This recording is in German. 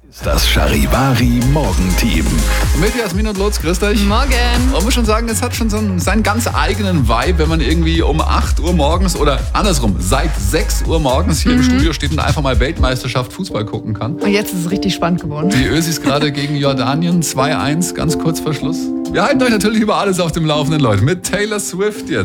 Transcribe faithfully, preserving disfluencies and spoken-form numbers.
Das Charivari Morgenteam. Mit Jasmin und Lutz, grüßt euch. Morgen. Man muss schon sagen, es hat schon so einen, seinen ganz eigenen Vibe, wenn man irgendwie um acht Uhr morgens oder andersrum, seit sechs Uhr morgens hier mhm. im Studio steht und einfach mal Weltmeisterschaft Fußball gucken kann. Und jetzt ist es richtig spannend geworden. Die Ösis gerade gegen Jordanien, zwei eins, ganz kurz vor Schluss. Wir halten euch natürlich über alles auf dem Laufenden, Leute, mit Taylor Swift jetzt.